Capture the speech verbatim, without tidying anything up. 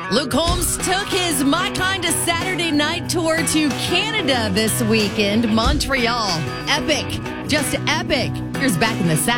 Luke Combs took his My Kind of Saturday Night tour to Canada this weekend, Montreal. Epic, just epic. Here's Back in the Sack.